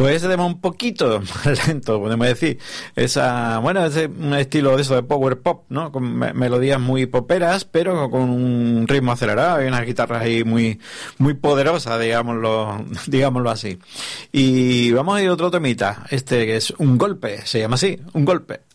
Pues ese tema un poquito más lento, podemos decir. Ese un estilo de eso de power pop, ¿no? Con melodías muy poperas, pero con un ritmo acelerado y unas guitarras ahí muy, muy poderosas, digámoslo así. Y vamos a ir a otro temita, que es Un Golpe, se llama así, Un Golpe.